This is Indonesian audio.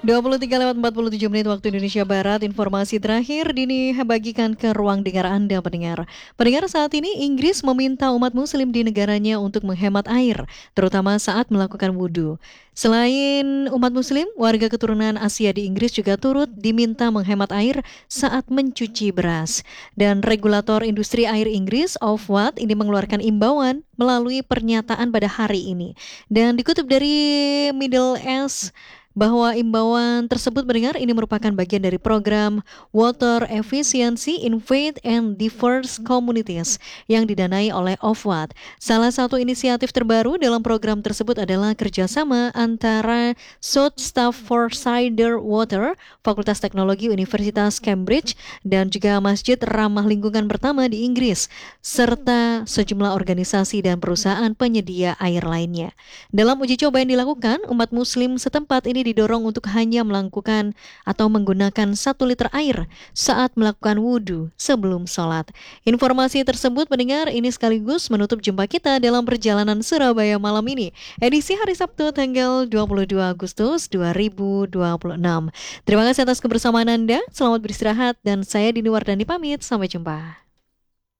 23:47 waktu Indonesia Barat. Informasi terakhir Dini bagikan ke ruang dengar Anda pendengar. Pendengar, saat ini Inggris meminta umat muslim di negaranya untuk menghemat air, terutama saat melakukan wudhu. Selain umat muslim, warga keturunan Asia di Inggris juga turut diminta menghemat air saat mencuci beras. Dan regulator industri air Inggris, Ofwat, ini mengeluarkan imbauan melalui pernyataan pada hari ini. Dan dikutip dari Middle East, bahwa imbauan tersebut mendengar ini merupakan bagian dari program Water Efficiency in Faith and Diverse Communities yang didanai oleh Ofwat. Salah satu inisiatif terbaru dalam program tersebut adalah kerjasama antara South Staffordshire Water, Fakultas Teknologi Universitas Cambridge, dan juga Masjid Ramah Lingkungan pertama di Inggris, serta sejumlah organisasi dan perusahaan penyedia air lainnya. Dalam uji coba yang dilakukan, umat muslim setempat ini didorong untuk hanya melakukan atau menggunakan 1 liter air saat melakukan wudhu sebelum sholat. Informasi tersebut mendengar ini sekaligus menutup jumpa kita dalam perjalanan Surabaya malam ini, edisi hari Sabtu tanggal 22 Agustus 2026. Terima kasih atas kebersamaan Anda, selamat beristirahat, dan saya Dini Wardani pamit, sampai jumpa.